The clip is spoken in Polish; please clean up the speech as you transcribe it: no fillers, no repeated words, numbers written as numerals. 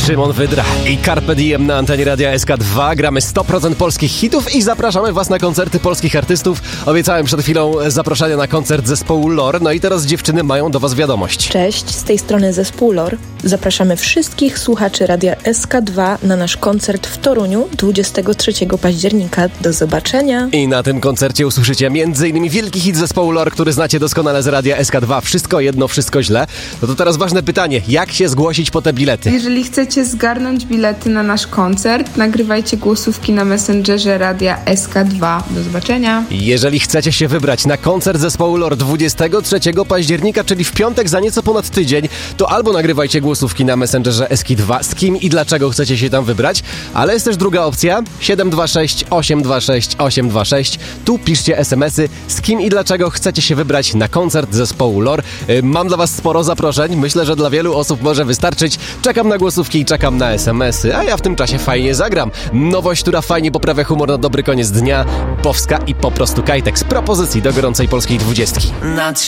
Szymon Wydra i Carpe Diem na antenie Radia SK2. Gramy 100% polskich hitów i zapraszamy Was na koncerty polskich artystów. Obiecałem przed chwilą zaproszenia na koncert zespołu Lor. No i teraz dziewczyny mają do Was wiadomość. Cześć, z tej strony zespół Lor. Zapraszamy wszystkich słuchaczy Radia SK2 na nasz koncert w Toruniu 23 października. Do zobaczenia. I na tym koncercie usłyszycie m.in. wielki hit zespołu Lor, który znacie doskonale z Radia SK2. Wszystko jedno, wszystko źle. No to teraz ważne pytanie. Jak się zgłosić po te bilety? Jeżeli chcecie zgarnąć bilety na nasz koncert, nagrywajcie głosówki na Messengerze Radia SK2. Do zobaczenia. Jeżeli chcecie się wybrać na koncert zespołu Lor 23 października, czyli w piątek za nieco ponad tydzień, to albo nagrywajcie głosówki na Messengerze SK2, z kim i dlaczego chcecie się tam wybrać, ale jest też druga opcja, 726 826 826. Tu piszcie SMS-y, z kim i dlaczego chcecie się wybrać na koncert zespołu Lor. Mam dla Was sporo zaproszeń, myślę, że dla wielu osób może wystarczyć. Czekam na głosówki i czekam na SMS-y, a ja w tym czasie fajnie zagram. Nowość, która fajnie poprawia humor na dobry koniec dnia. Bowska i Po prostu Kajtek z propozycji do gorącej polskiej 20.